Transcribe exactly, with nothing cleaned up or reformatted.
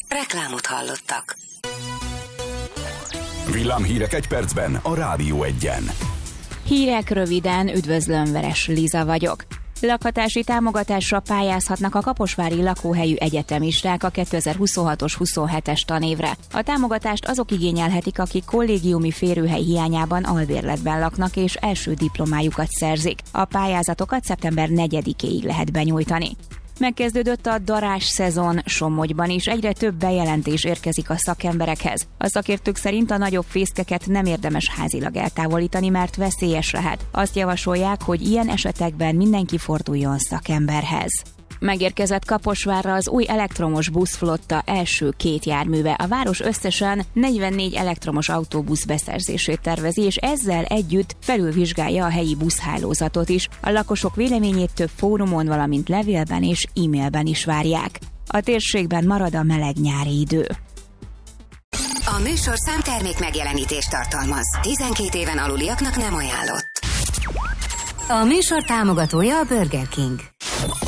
Reklámot hallottak. Villámhírek egy percben a Rádió Egyen. Hírek röviden, üdvözlöm, Veres Liza vagyok. Lakhatási támogatásra pályázhatnak a kaposvári lakóhelyű egyetemisták a kétezer-huszonhatos huszonhetes tanévre. A támogatást azok igényelhetik, akik kollégiumi férőhely hiányában albérletben laknak és első diplomájukat szerzik. A pályázatokat szeptember negyedikéig lehet benyújtani. Megkezdődött a darás szezon Somogyban is, egyre több bejelentés érkezik a szakemberekhez. A szakértők szerint a nagyobb fészkeket nem érdemes házilag eltávolítani, mert veszélyes lehet. Azt javasolják, hogy ilyen esetekben mindenki forduljon szakemberhez. Megérkezett Kaposvárra az új elektromos buszflotta első két járműve. A város összesen negyvennégy elektromos autóbusz beszerzését tervezi, és ezzel együtt felülvizsgálja a helyi buszhálózatot is. A lakosok véleményét több fórumon, valamint levélben és e-mailben is várják. A térségben marad a meleg nyári idő. A műsorszám termék megjelenítést tartalmaz. tizenkét éven aluliaknak nem ajánlott. A műsor támogatója a Burger King.